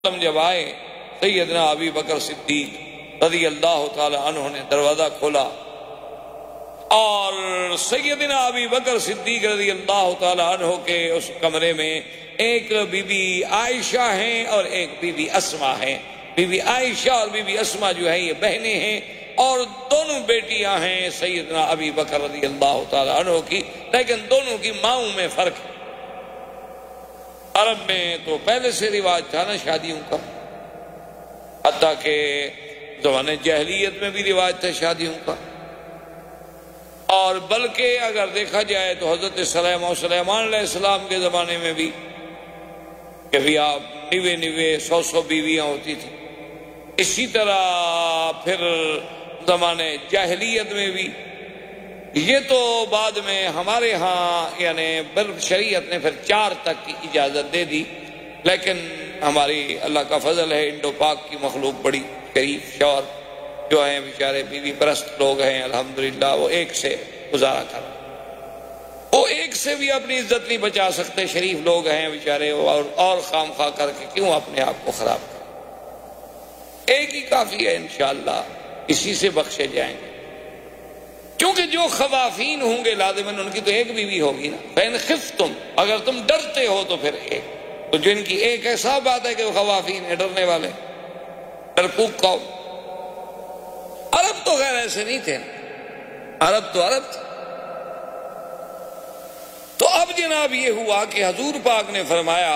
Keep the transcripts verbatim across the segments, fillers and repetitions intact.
جب آئے سیدنا ابی بکر صدیق رضی اللہ تعالی عنہ نے دروازہ کھولا اور سیدنا ابی بکر صدیق رضی اللہ تعالی عنہ کے اس کمرے میں ایک بی بی عائشہ ہیں اور ایک بی بی اسما ہیں. بی بی عائشہ اور بی بی اسما جو ہے یہ بہنیں ہیں اور دونوں بیٹیاں ہیں سیدنا ابی بکر رضی اللہ تعالی عنہ کی، لیکن دونوں کی ماؤں میں فرق ہے. عرب میں تو پہلے سے رواج تھا نا شادیوں کا، حتیٰ کہ زمانے جاہلیت میں بھی رواج تھا شادیوں کا، اور بلکہ اگر دیکھا جائے تو حضرت سلیمان سلیمان علیہ السلام کے زمانے میں بھی کہ بھی آپ نوے نوے سو سو بیویاں ہوتی تھیں. اسی طرح پھر زمانے جاہلیت میں بھی، یہ تو بعد میں ہمارے ہاں یعنی بل شریعت نے پھر چار تک کی اجازت دے دی، لیکن ہماری اللہ کا فضل ہے انڈو پاک کی مخلوق بڑی شریف شور جو ہیں بیچارے بیوی پرست لوگ ہیں الحمدللہ، وہ ایک سے گزارا کر وہ ایک سے بھی اپنی عزت نہیں بچا سکتے. شریف لوگ ہیں بیچارے، اور اور خام خواہ کر کے کیوں اپنے آپ کو خراب کریں، ایک ہی کافی ہے، انشاءاللہ اسی سے بخشے جائیں گے. کیونکہ جو خوافین ہوں گے لازماً ان کی تو ایک بیوی ہوگی نا. فَإِنْ خِفْتُمْ، اگر تم ڈرتے ہو تو پھر ایک. تو جن کی ایک ایسا بات ہے کہ وہ خوافین ہیں، ڈرنے والے، ڈرپوک قوم. عرب تو غیر ایسے نہیں تھے، عرب تو عرب تھے. تو اب جناب یہ ہوا کہ حضور پاک نے فرمایا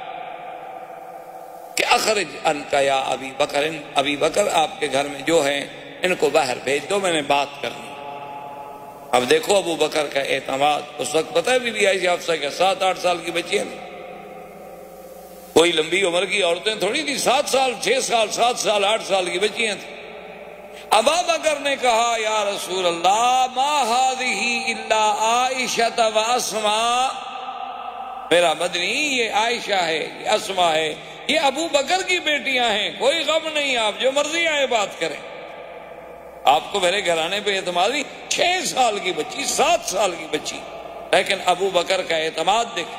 کہ اخرج انکا یا ابی بکر، ابی بکر آپ کے گھر میں جو ہیں ان کو باہر بھیج دو، میں نے بات کرنی. اب دیکھو ابو بکر کا اعتماد. اس وقت پتہ ہے بی بی عائشہ حفصہ کے سات آٹھ سال کی بچیاں تھیں، کوئی لمبی عمر کی عورتیں تھوڑی تھی، سات سال چھ سال سات سال آٹھ سال کی بچیاں تھیں. ابو بکر نے کہا یا رسول اللہ ما هذه الا عائشہ و اسماء، میرا مدنی یہ عائشہ ہے، یہ اسماء ہے، یہ ابو بکر کی بیٹیاں ہیں، کوئی غم نہیں، آپ جو مرضی آئے بات کریں. آپ کو میرے گھرانے پہ اعتماد نہیں. چھ سال کی بچی، سات سال کی بچی، لیکن ابو بکر کا اعتماد دیکھ.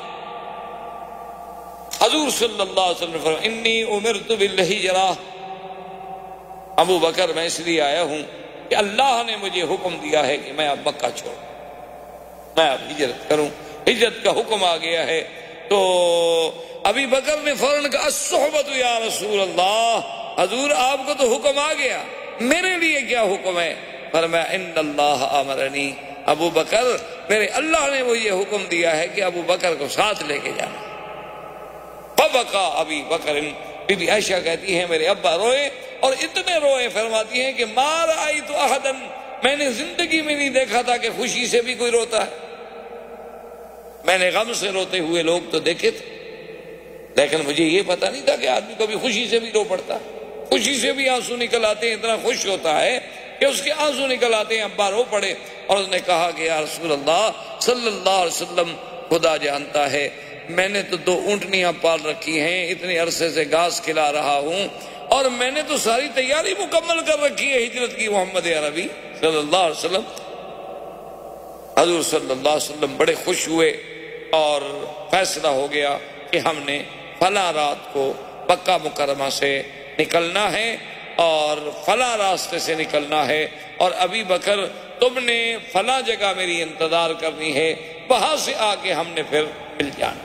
حضور صلی اللہ علیہ وسلم نے فرمایا انی امرت بالہجرہ، ابو بکر میں اس لیے آیا ہوں کہ اللہ نے مجھے حکم دیا ہے کہ میں اب مکہ چھوڑوں، میں اب ہجرت کروں، ہجرت کا حکم آ گیا ہے. تو ابی بکر نے فوراً کہا الصحبۃ یا رسول اللہ، حضور آپ کو تو حکم آ گیا، میرے لیے کیا حکم ہے؟ فرمایا ان اللہ امرنی، ابو بکر میرے اللہ نے مجھے حکم دیا ہے کہ ابو بکر کو ساتھ لے کے جانا. فبکا ابی بکر، بی بی عائشہ کہتی ہیں میرے ابا روئے، اور اتنے روئے فرماتی ہیں کہ ما رأیت احدا، میں نے زندگی میں نہیں دیکھا تھا کہ خوشی سے بھی کوئی روتا ہے. میں نے غم سے روتے ہوئے لوگ تو دیکھے تھے، لیکن مجھے یہ پتا نہیں تھا کہ آدمی کبھی خوشی سے بھی رو پڑتا، خوشی سے بھی آنسو نکل آتے ہیں، اتنا خوش ہوتا ہے کہ اس کے آنسو نکل آتے ہیں. ابا رو پڑے اور اس نے کہا کہ یا رسول اللہ صلی اللہ علیہ وسلم، خدا جانتا ہے میں نے تو دو اونٹنیاں پال رکھی ہیں، اتنے عرصے سے گھاس کھلا رہا ہوں، اور میں نے تو ساری تیاری مکمل کر رکھی ہے ہجرت کی محمد عربی صلی اللہ علیہ وسلم. حضور صلی اللہ علیہ وسلم بڑے خوش ہوئے اور فیصلہ ہو گیا کہ ہم نے فلاں رات کو مکہ مکرمہ سے نکلنا ہے اور فلاں راستے سے نکلنا ہے، اور ابی بکر تم نے فلاں جگہ میری انتظار کرنی ہے، وہاں سے آ کے ہم نے پھر مل جانا.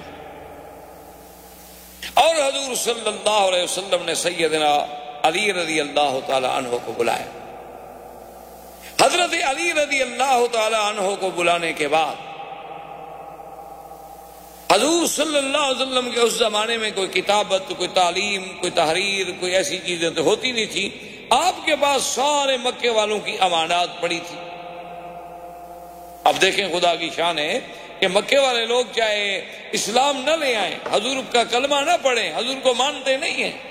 اور حضور صلی اللہ علیہ وسلم نے سیدنا علی رضی اللہ تعالی عنہ کو بلایا. حضرت علی رضی اللہ تعالی عنہ کو بلانے کے بعد حضور صلی اللہ علیہ وسلم کے اس زمانے میں کوئی کتابت، کوئی تعلیم، کوئی تحریر، کوئی ایسی چیزیں تو ہوتی نہیں تھی. آپ کے پاس سارے مکے والوں کی امانات پڑی تھی. اب دیکھیں خدا کی شان ہے کہ مکے والے لوگ چاہے اسلام نہ لے آئیں، حضور کا کلمہ نہ پڑھیں، حضور کو مانتے نہیں ہیں،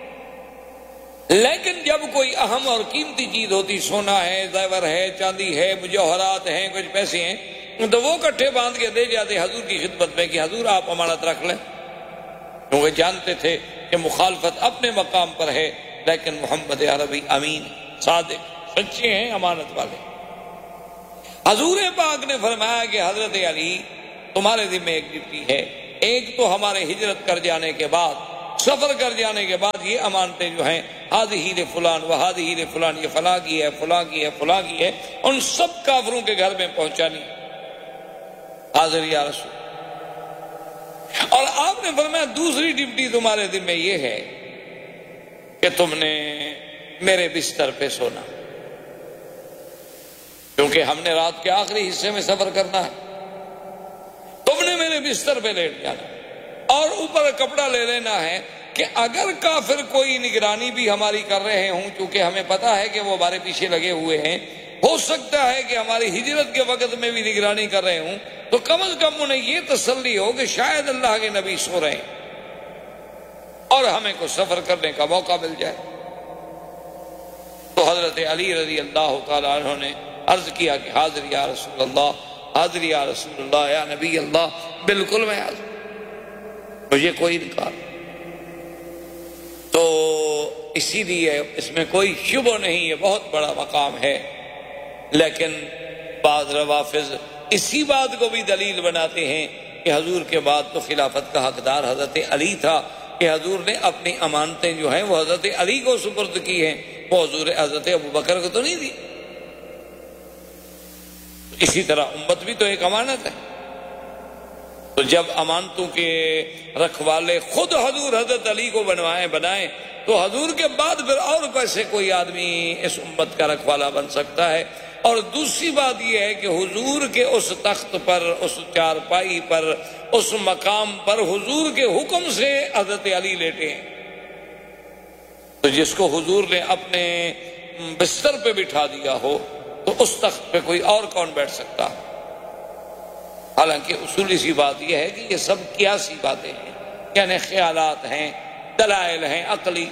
لیکن جب کوئی اہم اور قیمتی چیز ہوتی، سونا ہے، زیور ہے، چاندی ہے، مجوہرات ہیں، کچھ پیسے ہیں، تو وہ کٹھے باندھ کے دے جاتے حضور کی خدمت میں کہ حضور آپ امانت رکھ لیں. کیونکہ جانتے تھے کہ مخالفت اپنے مقام پر ہے، لیکن محمد عربی امین، صادق، سچے ہیں، امانت والے. حضور پاک نے فرمایا کہ حضرت علی تمہارے ذمہ ایک ڈیوٹی ہے، ایک تو ہمارے ہجرت کر جانے کے بعد سفر کر جانے کے بعد یہ امانتیں جو ہیں ہذہ لفلان و ہذہ لفلان، یہ فلاں کی ہے، فلاں کی ہے، فلاں کی ہے، ان سب کافروں کے گھر میں پہنچانی۔ حاضر یا رسول، اور آپ نے فرمایا دوسری ڈیوٹی تمہارے دن میں یہ ہے کہ تم نے میرے بستر پہ سونا، کیونکہ ہم نے رات کے آخری حصے میں سفر کرنا ہے، تم نے میرے بستر پہ لیٹ جانا، اور اوپر کپڑا لے لینا ہے کہ اگر کافر کوئی نگرانی بھی ہماری کر رہے ہوں، چونکہ ہمیں پتا ہے کہ وہ ہمارے پیچھے لگے ہوئے ہیں، ہو سکتا ہے کہ ہماری ہجرت کے وقت میں بھی نگرانی کر رہے ہوں، تو کم از کم انہیں یہ تسلی ہو کہ شاید اللہ کے نبی سو رہے ہیں اور ہمیں کو سفر کرنے کا موقع مل جائے۔ تو حضرت علی رضی اللہ تعالیٰ عنہ نے عرض کیا کہ حاضر یا رسول اللہ، حاضر یا رسول اللہ، یا نبی اللہ، بالکل میں حاضر، مجھے کوئی انکار۔ تو اسی لیے اس میں کوئی شبہ نہیں، یہ بہت بڑا مقام ہے، لیکن بعض روافض اسی بات کو بھی دلیل بناتے ہیں کہ حضور کے بعد تو خلافت کا حقدار حضرت علی تھا، کہ حضور نے اپنی امانتیں جو ہیں وہ حضرت علی کو سپرد کی ہیں، وہ حضور حضرت ابو بکر کو تو نہیں دی۔ اسی طرح امت بھی تو ایک امانت ہے، تو جب امانتوں کے رکھوالے خود حضور حضرت علی کو بنوائیں بنائیں تو حضور کے بعد پھر اور کیسے کوئی آدمی اس امت کا رکھوالا بن سکتا ہے؟ اور دوسری بات یہ ہے کہ حضور کے اس تخت پر، اس چارپائی پر، اس مقام پر حضور کے حکم سے حضرت علی لیٹے ہیں، تو جس کو حضور نے اپنے بستر پہ بٹھا دیا ہو تو اس تخت پہ کوئی اور کون بیٹھ سکتا؟ حالانکہ اصولی سی بات یہ ہے کہ یہ سب قیاسی باتیں ہیں، یعنی خیالات ہیں، دلائل ہیں عقلی،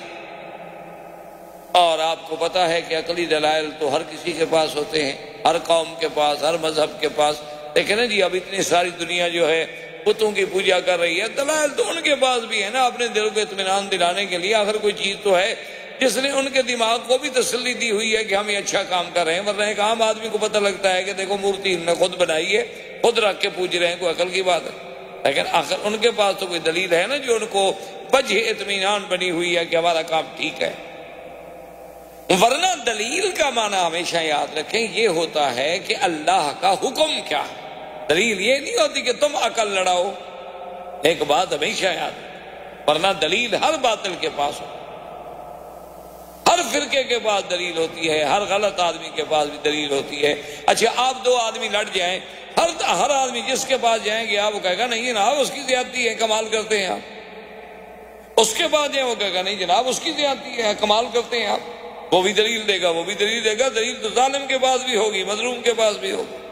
اور آپ کو پتا ہے کہ عقلی دلائل تو ہر کسی کے پاس ہوتے ہیں، ہر قوم کے پاس، ہر مذہب کے پاس، لیکن نا جی اب اتنی ساری دنیا جو ہے بتوں کی پوجا کر رہی ہے، دلائل تو ان کے پاس بھی ہے نا، اپنے دل کو اطمینان دلانے کے لیے آخر کوئی چیز تو ہے جس نے ان کے دماغ کو بھی تسلی دی ہوئی ہے کہ ہم یہ اچھا کام کر رہے ہیں، ورنہ ایک عام آدمی کو پتہ لگتا ہے کہ دیکھو مورتی ہم نے خود بنائی ہے، خود رکھ کے پوج رہے ہیں، کوئی عقل کی بات ہے، لیکن آخر ان کے پاس تو کوئی دلیل ہے نا جو ان کو وجہ اطمینان بنی ہوئی ہے کہ ہمارا کام ٹھیک ہے۔ ورنہ دلیل کا معنی ہمیشہ یاد رکھیں یہ ہوتا ہے کہ اللہ کا حکم کیا ہے، دلیل یہ نہیں ہوتی کہ تم عقل لڑاؤ، ایک بات ہمیشہ یاد رکھیں، ورنہ دلیل ہر باطل کے پاس ہو، ہر فرقے کے پاس دلیل ہوتی ہے، ہر غلط آدمی کے پاس بھی دلیل ہوتی ہے۔ اچھا آپ دو آدمی لڑ جائیں، ہر ہر آدمی جس کے پاس جائیں گے آپ وہ کہے گا نہیں جناب اس کی زیادتی ہے، کمال کرتے ہیں آپ، اس کے بعد جائیں وہ کہے گا نہیں جناب اس کی زیادتی ہے، کمال کرتے ہیں آپ، وہ بھی دلیل دے گا، وہ بھی دلیل دے گا، دلیل تو ظالم کے پاس بھی ہوگی، مظلوم کے پاس بھی ہوگی۔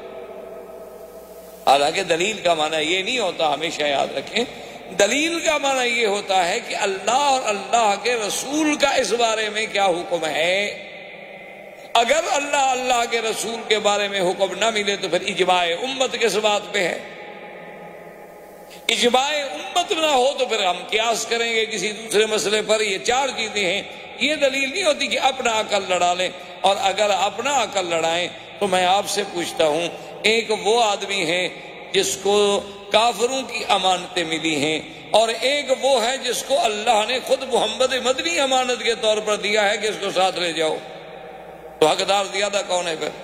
حالانکہ دلیل کا معنی یہ نہیں ہوتا، ہمیشہ یاد رکھیں، دلیل کا معنی یہ ہوتا ہے کہ اللہ اور اللہ کے رسول کا اس بارے میں کیا حکم ہے۔ اگر اللہ اللہ کے رسول کے بارے میں حکم نہ ملے تو پھر اجماع امت کس بات پہ ہے؟ اجماع امت نہ ہو تو پھر ہم قیاس کریں گے کسی دوسرے مسئلے پر۔ یہ چار چیزیں ہیں، یہ دلیل نہیں ہوتی کہ اپنا عقل لڑا لیں، اور اگر اپنا عقل لڑائیں تو میں آپ سے پوچھتا ہوں، ایک وہ آدمی ہے جس کو کافروں کی امانتیں ملی ہیں، اور ایک وہ ہے جس کو اللہ نے خود محمد مدنی امانت کے طور پر دیا ہے کہ اس کو ساتھ لے جاؤ، تو حقدار زیادہ کون ہے پھر؟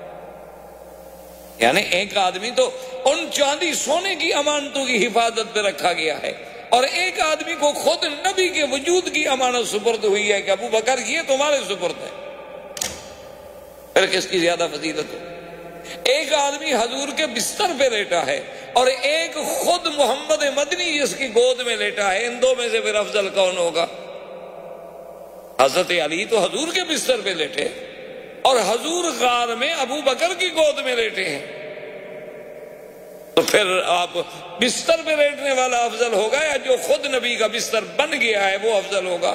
یعنی ایک آدمی تو ان چاندی سونے کی امانتوں کی حفاظت پہ رکھا گیا ہے، اور ایک آدمی کو خود نبی کے وجود کی امانت سپرد ہوئی ہے کہ ابو بکر یہ تمہارے سپرد ہے، پھر کس کی زیادہ فضیلت ہو؟ ایک آدمی حضور کے بستر پہ لیٹا ہے اور ایک خود محمد مدنی جس کی گود میں لیٹا ہے، ان دو میں سے پھر افضل کون ہوگا؟ حضرت علی تو حضور کے بستر پہ لیٹے اور حضور غار میں ابو بکر کی گود میں لیٹے ہیں، تو پھر آپ بستر پہ لیٹنے والا افضل ہوگا یا جو خود نبی کا بستر بن گیا ہے وہ افضل ہوگا؟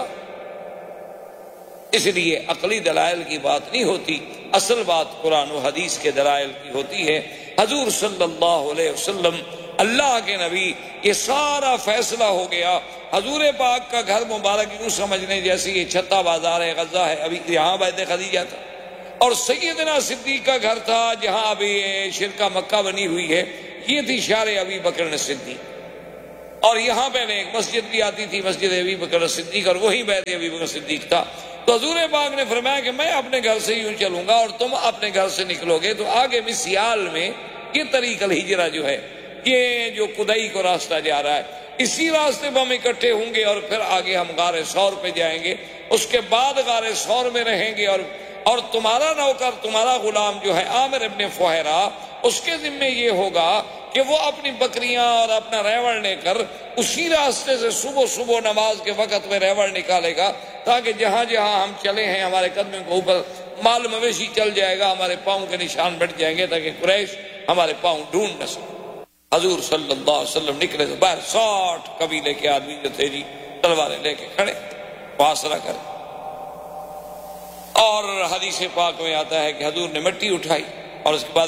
اس لیے عقلی دلائل کی بات نہیں ہوتی، اصل بات قرآن و حدیث کے دلائل کی ہوتی ہے۔ حضور صلی اللہ علیہ وسلم اللہ کے نبی، یہ سارا فیصلہ ہو گیا، حضور پاک کا گھر مبارک یوں سمجھ لیں جیسے یہ چھتا بازار ہے، غزہ ہے، ابھی یہاں بیت خدیجہ تھا، اور سیدنا صدیق کا گھر تھا جہاں ابھی شرکہ مکہ بنی ہوئی ہے، یہ تھی شار ابی بکر صدیق، اور یہاں پہلے ایک مسجد بھی آتی تھی، مسجد ابی بکر صدیق، اور وہی بیت ابی بکر صدیق تھا۔ تو حضور پاک نے فرمایا کہ میں اپنے گھر سے یوں چلوں گا اور تم اپنے گھر سے نکلو گے، تو آگے مسیال میں یہ طریق الہجرہ جو ہے، یہ جو قدئی کو راستہ جا رہا ہے، اسی راستے پہ ہم اکٹھے ہوں گے اور پھر آگے ہم غار ثور پہ جائیں گے، اس کے بعد غار ثور میں رہیں گے، اور اور تمہارا نوکر، تمہارا غلام جو ہے عامر ابن فہیرہ، اس کے ذمے یہ ہوگا کہ وہ اپنی بکریاں اور اپنا ریوڑ لے کر اسی راستے سے صبح صبح نماز کے وقت میں ریوڑ نکالے گا، تاکہ جہاں جہاں ہم چلے ہیں ہمارے قدموں کے اوپر مال مویشی چل جائے گا، ہمارے پاؤں کے نشان بٹ جائیں گے، تاکہ قریش ہمارے پاؤں ڈھونڈ نہ سکے۔ حضور صلی اللہ علیہ وسلم نکلے تو باہر ساٹھ قبیلے کے آدمی جو تھے جی تلواریں لے کے کھڑے محاصرہ کرے، اور حدیث پاک میں آتا ہے کہ حضور نے مٹی اٹھائی اور اس کے بعد